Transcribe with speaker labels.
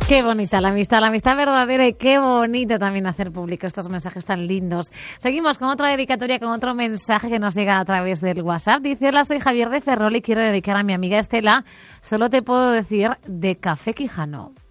Speaker 1: Qué bonita la amistad verdadera, y qué bonito también hacer público estos mensajes tan lindos. Seguimos con otra dedicatoria, con otro mensaje que nos llega a través del WhatsApp. Dice: hola, soy Javier de Ferrol y quiero dedicar a mi amiga Estela. Solo te puedo decir de Café Quijano.